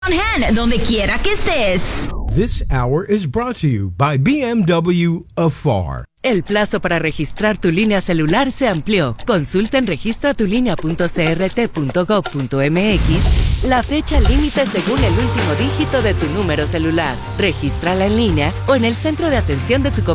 Hen, donde quiera que estés. This hour is brought to you by BMW Afar. El plazo para registrar tu línea celular se amplió. Consulta en registratulínea.crt.gov.mx la fecha límite según el último dígito de tu número celular. Regístrala en línea o en el centro de atención de tu